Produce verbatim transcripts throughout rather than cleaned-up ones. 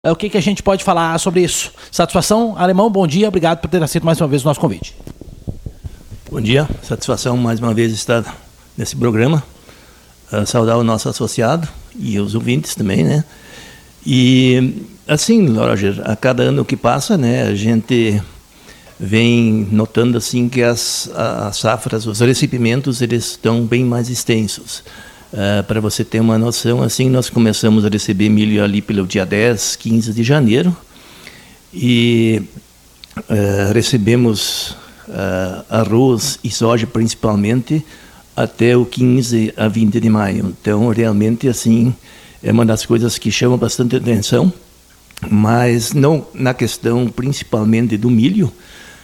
O que, que a gente pode falar sobre isso? Satisfação, Alemão, bom dia, obrigado por ter aceito mais uma vez o nosso convite. Bom dia, satisfação mais uma vez estar nesse programa, uh, saudar o nosso associado e os ouvintes também, né? E assim, Roger, a cada ano que passa, né, a gente vem notando assim que as, as safras, os recebimentos, eles estão bem mais extensos. Uh, para você ter uma noção, assim, nós começamos a receber milho ali pelo dia dez, quinze de janeiro e uh, recebemos uh, arroz e soja principalmente até o quinze a vinte de maio. Então, realmente, assim, é uma das coisas que chama bastante atenção, mas não na questão principalmente do milho.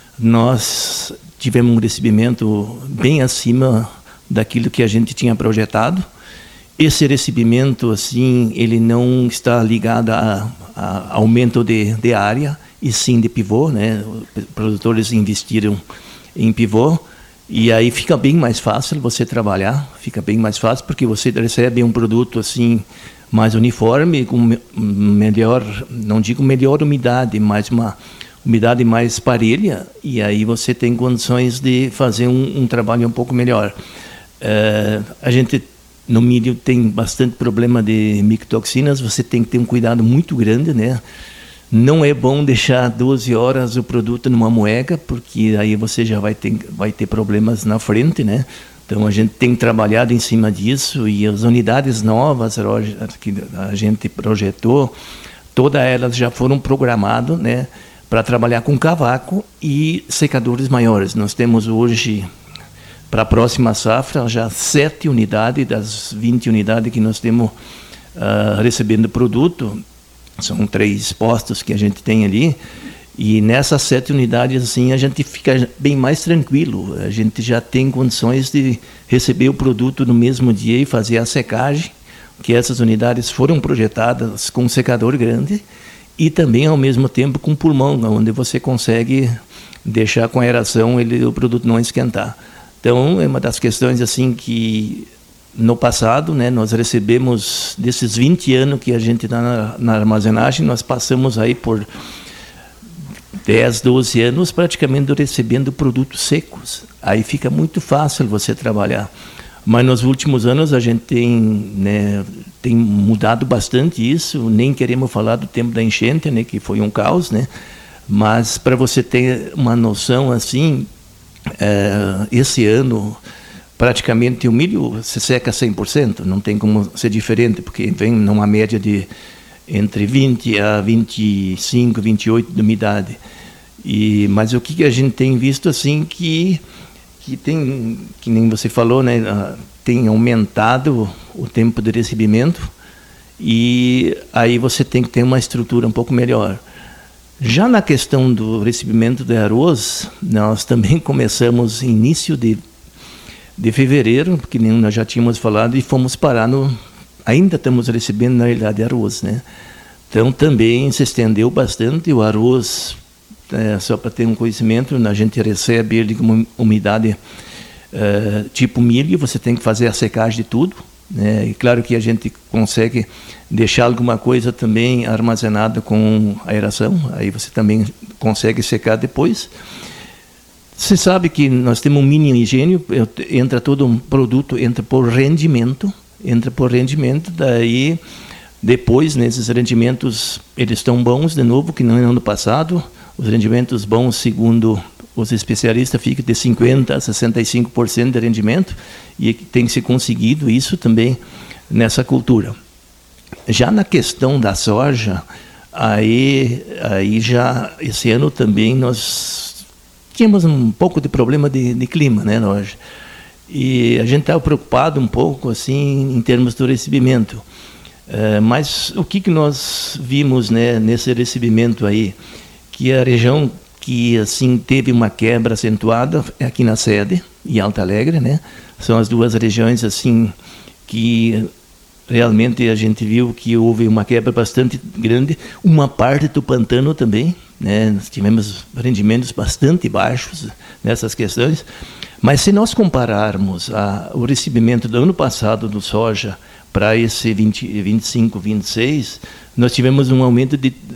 Nós tivemos um recebimento bem acima daquilo que a gente tinha projetado. Esse recebimento, assim, ele não está ligado a, a aumento de, de área, e sim de pivô, né? Os produtores investiram em pivô, e aí fica bem mais fácil você trabalhar, fica bem mais fácil, porque você recebe um produto, assim, mais uniforme, com melhor, não digo melhor umidade, mas uma umidade mais parelha, e aí você tem condições de fazer um, um trabalho um pouco melhor. Uh, a gente no milho tem bastante problema de micotoxinas, você tem que ter um cuidado muito grande, né? Não é bom deixar doze horas o produto numa moega, porque aí você já vai ter, vai ter problemas na frente, né? Então a gente tem trabalhado em cima disso, e as unidades novas que a gente projetou, todas elas já foram programadas, né, para trabalhar com cavaco e secadores maiores. Nós temos hoje, para a próxima safra, já sete unidades das vinte unidades que nós temos uh, recebendo produto. São três postos que a gente tem ali. E nessas sete unidades, assim, a gente fica bem mais tranquilo. A gente já tem condições de receber o produto no mesmo dia e fazer a secagem, que essas unidades foram projetadas com um secador grande e também, ao mesmo tempo, com pulmão, onde você consegue deixar com aeração ele, o produto não esquentar. Então, é uma das questões assim que, no passado, né, nós recebemos, desses vinte anos que a gente está na, na armazenagem, nós passamos aí por dez, doze anos praticamente recebendo produtos secos. Aí fica muito fácil você trabalhar. Mas nos últimos anos a gente tem, né, tem mudado bastante isso, nem queremos falar do tempo da enchente, né, que foi um caos, né? Mas para você ter uma noção assim, É, esse ano, praticamente o milho se seca cem por cento, não tem como ser diferente, porque vem numa média de entre vinte a vinte e cinco, vinte e oito de umidade. E, mas o que a gente tem visto, assim, que, que tem, que nem você falou, né, tem aumentado o tempo de recebimento, e aí você tem que ter uma estrutura um pouco melhor. Já na questão do recebimento de arroz, nós também começamos início de, de fevereiro, porque nós já tínhamos falado, e fomos parar no... Ainda estamos recebendo, na realidade, arroz, né? Então, também se estendeu bastante o arroz, é, só para ter um conhecimento, a gente recebe ele com umidade é, tipo milho, você tem que fazer a secagem de tudo, né? E claro que a gente consegue deixar alguma coisa também armazenada com aeração, aí você também consegue secar depois. Você sabe que nós temos um mini engenho, entra todo um produto, entra por rendimento, entra por rendimento, daí depois, nesses rendimentos, eles estão bons de novo, que não é no ano passado, os rendimentos bons, segundo os especialistas, ficam de cinquenta por cento a sessenta e cinco por cento de rendimento, e tem se conseguido isso também nessa cultura. Já na questão da soja, aí, aí já esse ano também nós tínhamos um pouco de problema de, de clima, né, Roger? E a gente estava preocupado um pouco assim em termos do recebimento. É, mas o que, que nós vimos, né, nesse recebimento aí? Que a região que assim teve uma quebra acentuada é aqui na Sede e Alto Alegre, né? São as duas regiões assim que realmente a gente viu que houve uma quebra bastante grande. Uma parte do pantano também, né? Nós tivemos rendimentos bastante baixos nessas questões. Mas se nós compararmos a, o recebimento do ano passado do soja para esse vinte, vinte e cinco, vinte e seis, nós tivemos um aumento de